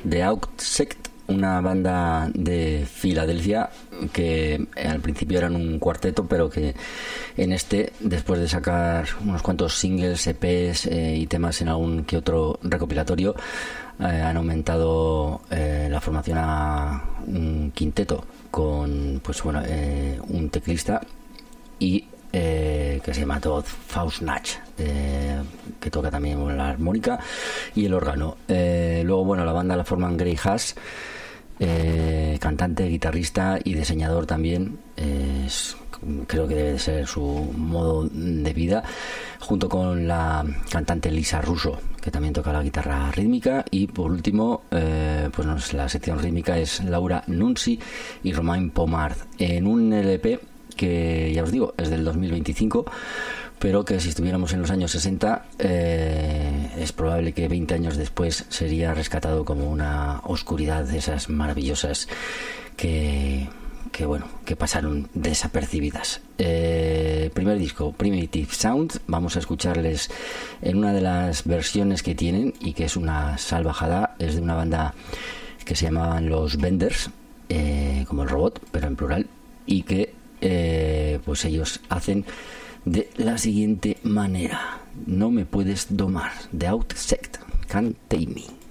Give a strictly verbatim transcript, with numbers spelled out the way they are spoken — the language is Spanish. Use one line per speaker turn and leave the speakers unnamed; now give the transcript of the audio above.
The Outsect, una banda de Filadelfia que al principio eran un cuarteto, pero que en este, después de sacar unos cuantos singles, E Pes eh, y temas en algún que otro recopilatorio, eh, han aumentado eh, la formación a un quinteto con, pues bueno, eh, un teclista y eh, que se llama Todd Fausnach, eh, que toca también la armónica y el órgano. Eh, luego, bueno, la banda la forman Gray Haas, eh, cantante, guitarrista y diseñador también. Eh, es, creo que debe de ser su modo de vida, junto con la cantante Lisa Russo, que también toca la guitarra rítmica. Y por último, eh, pues no, la sección rítmica es Laura Nunzi y Romain Pomard, en un L P que, ya os digo, es del dos mil veinticinco, pero que si estuviéramos en los años sesenta, eh, es probable que veinte años después sería rescatado como una oscuridad de esas maravillosas que, que bueno, que pasaron desapercibidas. Eh, primer disco, Primitive Sound. Vamos a escucharles en una de las versiones que tienen, y que es una salvajada. Es de una banda que se llamaban los Benders, eh, como el robot, pero en plural, y que eh, pues ellos hacen de la siguiente manera: no me puedes domar. The Outsect, Can't Tame Me.